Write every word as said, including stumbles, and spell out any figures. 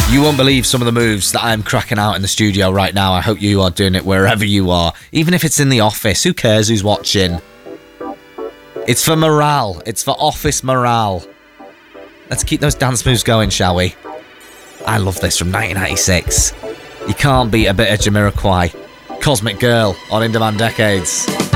You won't believe some of the moves that I'm cracking out in the studio right now. I hope you are doing it wherever you are. Even if it's in the office, who cares who's watching? It's for morale. It's for office morale. Let's keep those dance moves going, shall we? I love this from nineteen ninety-six. You can't beat a bit of Jamiroquai. Cosmic Girl on In Demand Decades.